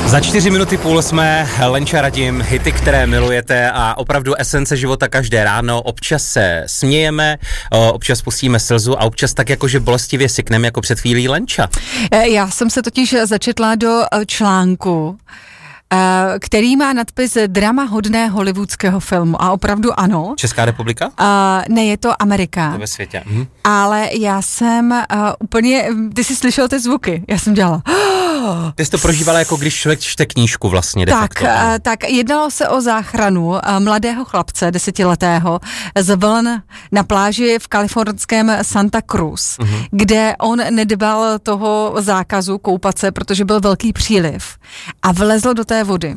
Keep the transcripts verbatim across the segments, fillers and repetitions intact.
Za čtyři minuty půl jsme Lenča Radim, hity, které milujete a opravdu esence života každé ráno. Občas se smějeme, občas pustíme slzu a občas tak jakože bolestivě sykneme jako před chvílí Lenča. Já jsem se totiž začetla do článku, který má nadpis drama hodné hollywoodského filmu. A opravdu ano. Česká republika? Uh, ne, je to Amerika. To ve světě. Mhm. Ale já jsem uh, úplně, ty jsi slyšel ty zvuky, já jsem dělala. Ty jsi to prožívala jako když člověk čte knížku vlastně de tak, facto. Uh, tak jednalo se o záchranu uh, mladého chlapce, desetiletého, z vln na pláži v kalifornském Santa Cruz, mhm. kde on nedbal toho zákazu koupat se, protože byl velký příliv a vlezl do té vody.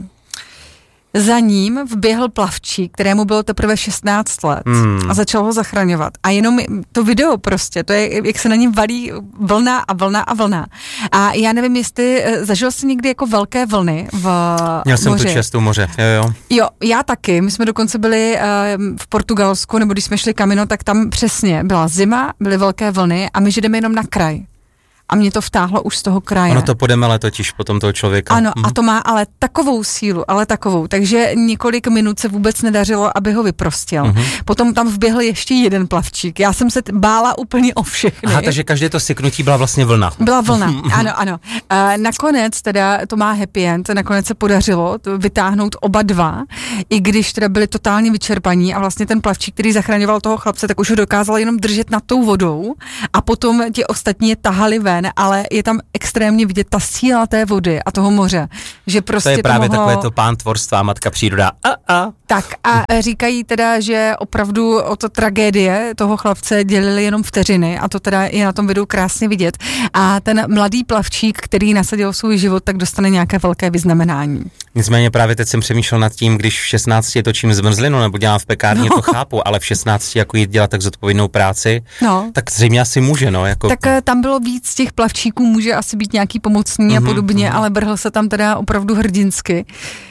Za ním vběhl plavčík, kterému bylo teprve šestnáct let hmm. a začal ho zachraňovat. A jenom to video prostě, to je, jak se na něm valí vlna a vlna a vlna. A já nevím, jestli zažil jsi někdy jako velké vlny v Měl jsem moři. tu čest u moře, jo, jo. Jo, já taky. My jsme dokonce byli uh, v Portugalsku, nebo když jsme šli Camino, tak tam přesně byla zima, byly velké vlny a my že jdeme jenom na kraj. A mě to vtáhlo už z toho kraje. Ono to podemele totiž potom toho člověka. Ano, mhm. a to má ale takovou sílu, ale takovou, takže několik minut se vůbec nedařilo, aby ho vyprostil. Mhm. Potom tam vběhl ještě jeden plavčík. Já jsem se t- bála úplně o všechny. Aha, takže každé to syknutí byla vlastně vlna. Byla vlna, ano, ano. A nakonec teda to má happy end, nakonec se podařilo vytáhnout oba dva, i když teda byli totálně vyčerpaní a vlastně ten plavčík, který zachraňoval toho chlapce, tak už ho dokázal jenom držet nad tou vodou a potom ti ostatní je tahali ven, ale je tam extrémně vidět ta síla té vody a toho moře, že prostě to je právě to mohlo... takové to pán tvorstva, matka příroda. A, a. Tak a říkají teda, že opravdu o to tragédie toho chlapce dělili jenom vteřiny a to teda je na tom videu krásně vidět. A ten mladý plavčík, který nasadil svůj život, tak dostane nějaké velké vyznamenání. Nicméně právě teď jsem přemýšlel nad tím, když v šestnácti točím zmrzlinu nebo dělám v pekárně, no. To chápu, ale v šestnácti jako jít dělat tak zodpovědnou práci, no. Tak zřejmě asi může, no. Jako... Tak tam bylo víc těch plavčíků, může asi být nějaký pomocný mm-hmm, a podobně, mm-hmm. ale brhl se tam teda opravdu hrdinsky.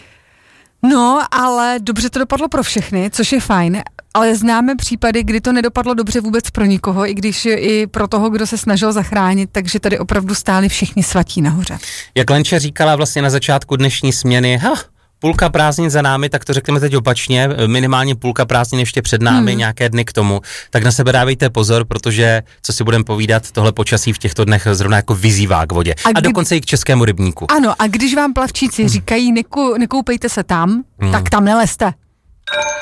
No, ale dobře to dopadlo pro všechny, což je fajn, ale známe případy, kdy to nedopadlo dobře vůbec pro nikoho, i když i pro toho, kdo se snažil zachránit, takže tady opravdu stáli všichni svatí nahoře. Jak Lenča říkala vlastně na začátku dnešní směny, ha, půlka prázdnin za námi, tak to řekneme teď opačně, minimálně půlka prázdnin ještě před námi, hmm. nějaké dny k tomu, tak na sebe dávejte pozor, protože, co si budeme povídat, tohle počasí v těchto dnech zrovna jako vyzývá k vodě. A, a kdy... dokonce i k českému rybníku. Ano, a když vám plavčíci hmm. říkají, neku, nekoupejte se tam, hmm. tak tam nelezte.